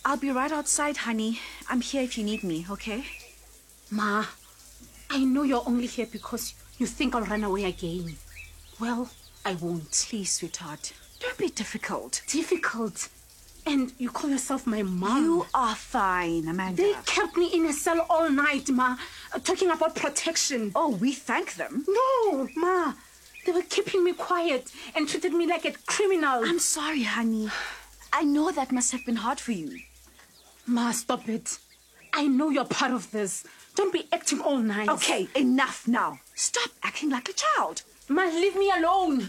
I'll be right outside, honey. I'm here if you need me, okay? Ma, I know you're only here because you think I'll run away again. Well, I won't. Please, sweetheart. Don't be difficult. Difficult? And you call yourself my mom? You are fine, Amanda. They kept me in a cell all night, Ma, talking about protection. Oh, we thank them. No, Ma. They were keeping me quiet and treated me like a criminal. I'm sorry, honey. I know that must have been hard for you. Ma, stop it. I know you're part of this. Don't be acting all nice. Okay, enough now. Stop acting like a child. Ma, leave me alone.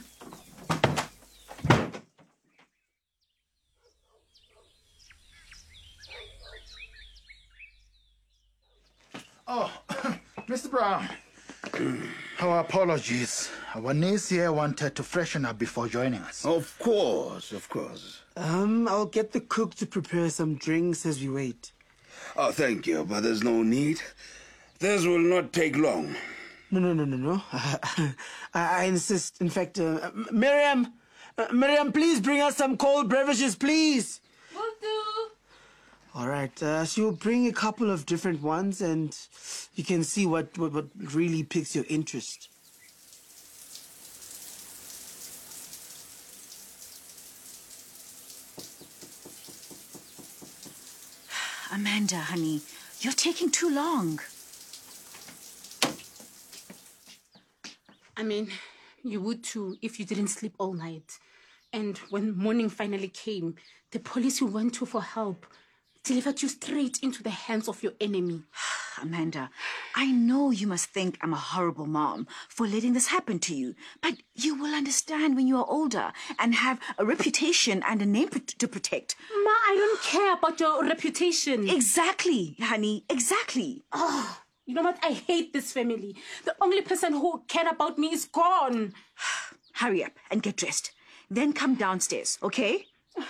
Oh, Mr. Brown. Our apologies. Our niece here wanted to freshen up before joining us. Of course, of course. I'll get the cook to prepare some drinks as we wait. Oh, thank you, but there's no need. This will not take long. No. I insist. In fact, Miriam, please bring us some cold beverages, please. Will do. All right, she'll bring a couple of different ones, and you can see what really piques your interest. Amanda, honey, you're taking too long. I mean, you would too if you didn't sleep all night. And when morning finally came, the police you went to for help delivered you straight into the hands of your enemy. Amanda, I know you must think I'm a horrible mom for letting this happen to you, but you will understand when you are older and have a reputation and a name to protect. Ma, I don't care about your reputation. Exactly, honey, exactly. Oh, you know what? I hate this family. The only person who cared about me is gone. Hurry up and get dressed. Then come downstairs, okay?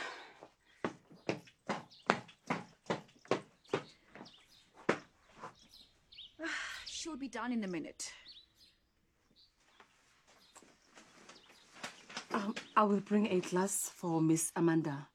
She'll be down in a minute. I will bring a glass for Miss Amanda.